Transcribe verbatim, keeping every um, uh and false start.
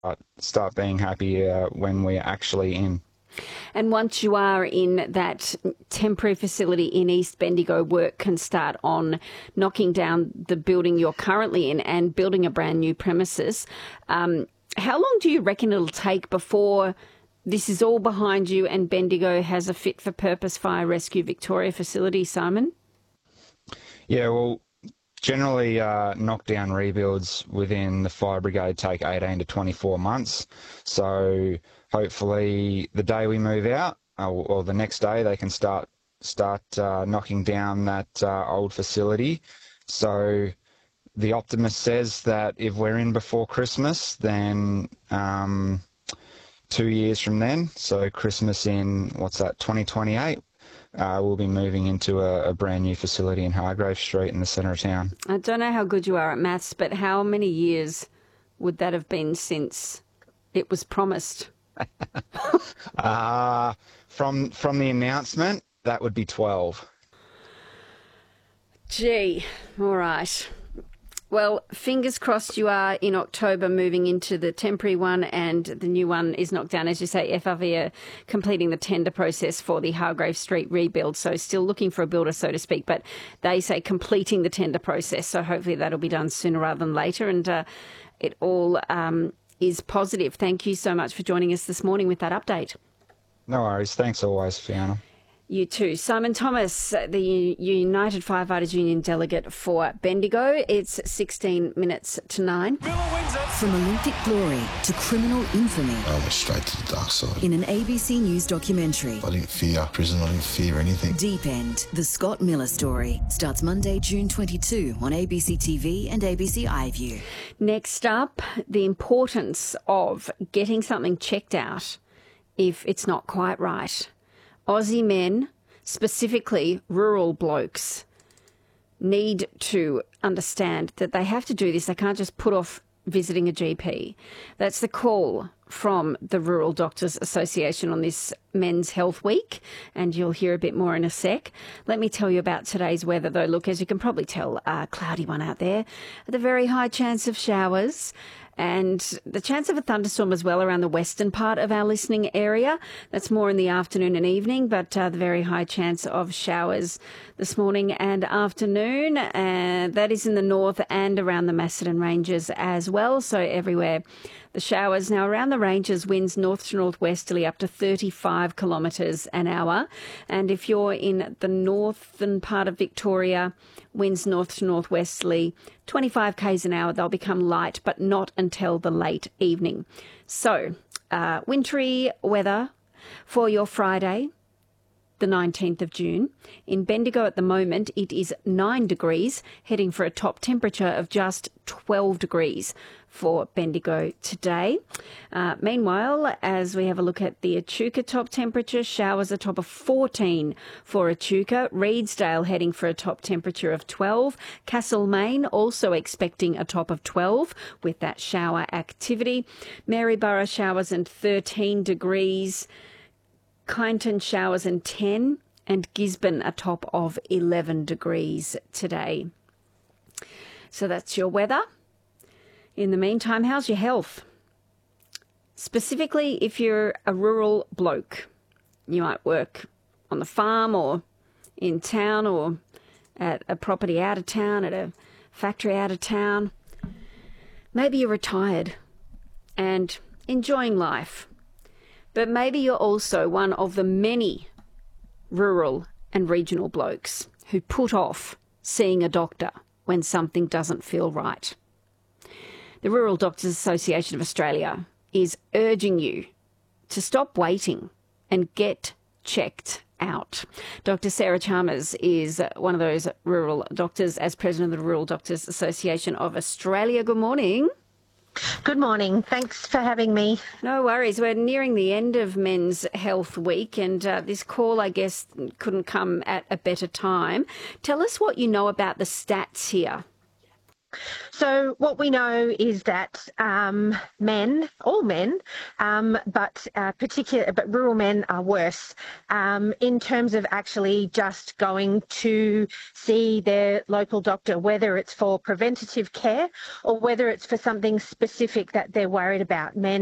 uh, start being happy uh, when we're actually in. And once you are in that temporary facility in East Bendigo, work can start on knocking down the building you're currently in and building a brand new premises. Um, how long do you reckon it'll take before this is all behind you and Bendigo has a fit-for-purpose Fire Rescue Victoria facility, Simon? Yeah, well, generally uh, knockdown rebuilds within the fire brigade take eighteen to twenty-four months. So hopefully the day we move out, uh, or the next day, they can start start uh, knocking down that uh, old facility. So the optimist says that if we're in before Christmas, then um, two years from then, so Christmas in, what's that, twenty twenty-eight, uh, we'll be moving into a, a brand new facility in Hargrave Street in the centre of town. I don't know how good you are at maths, but how many years would that have been since it was promised? uh, from from the announcement, that would be twelve. Gee, all right. Well, fingers crossed you are in October moving into the temporary one and the new one is knocked down. As you say, F R V are completing the tender process for the Hargrave Street rebuild, so still looking for a builder, so to speak, but they say completing the tender process, so hopefully that'll be done sooner rather than later, and uh, it all um, is positive. Thank you so much for joining us this morning with that update. No worries. Thanks always, Fiona. You too. Simon Thomas, the United Firefighters Union delegate for Bendigo. It's sixteen minutes to nine. From Olympic glory to criminal infamy. I went straight to the dark side. In an A B C News documentary. I didn't fear prison, I didn't fear anything. Deep End, the Scott Miller story, starts Monday, June twenty-second on A B C T V and A B C iView. Next up, the importance of getting something checked out if it's not quite right. Aussie men, specifically rural blokes, need to understand that they have to do this. They can't just put off visiting a G P. That's the call from the Rural Doctors Association on this Men's Health Week, and you'll hear a bit more in a sec. Let me tell you about today's weather, though. Look, as you can probably tell, a cloudy one out there, with a very high chance of showers. And the chance of a thunderstorm as well around the western part of our listening area. That's more in the afternoon and evening, but uh, the very high chance of showers this morning and afternoon. And that is in the north and around the Macedon Ranges as well. So everywhere the showers. Now around the ranges, winds north to northwesterly up to thirty-five kilometres an hour. And if you're in the northern part of Victoria, winds north to northwesterly, twenty-five k's an hour. They'll become light, but not until the late evening. So, uh, wintry weather for your Friday, the nineteenth of June. In Bendigo at the moment, it is nine degrees, heading for a top temperature of just twelve degrees for Bendigo today. Uh, meanwhile, as we have a look at the Echuca top temperature, showers a top of fourteen for Echuca. Reedsdale heading for a top temperature of twelve. Castlemaine also expecting a top of twelve with that shower activity. Maryborough showers and thirteen degrees. Kyneton showers and ten, and Gisborne a top of eleven degrees today. So that's your weather. In the meantime, how's your health? Specifically, if you're a rural bloke, you might work on the farm or in town or at a property out of town, at a factory out of town. Maybe you're retired and enjoying life. But maybe you're also one of the many rural and regional blokes who put off seeing a doctor when something doesn't feel right. The Rural Doctors Association of Australia is urging you to stop waiting and get checked out. Doctor Sarah Chalmers is one of those rural doctors as president of the Rural Doctors Association of Australia. Good morning. Good morning. Thanks for having me. No worries. We're nearing the end of Men's Health Week, and uh, this call, I guess, couldn't come at a better time. Tell us what you know about the stats here. So what we know is that um, men, all men, um, but uh, particular, but rural men are worse um, in terms of actually just going to see their local doctor, whether it's for preventative care or whether it's for something specific that they're worried about. Men